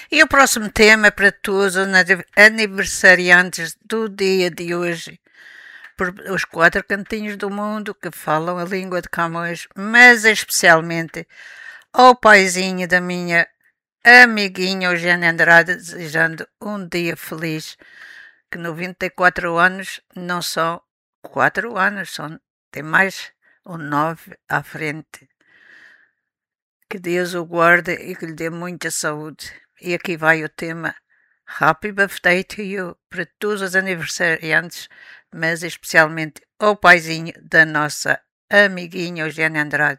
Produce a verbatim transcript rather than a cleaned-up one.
E o próximo tema é para todos os aniversariantes do dia de hoje, por os quatro cantinhos do mundo que falam a língua de Camões, mas especialmente ao paizinho da minha amiguinha Eugênia Andrade, desejando um dia feliz, que noventa e quatro anos não são quatro anos, são, tem mais um nove à frente. Que Deus o guarde e que lhe dê muita saúde. E aqui vai o tema Happy Birthday to You para todos os aniversariantes, mas especialmente ao paizinho da nossa amiguinha Eugênia Andrade.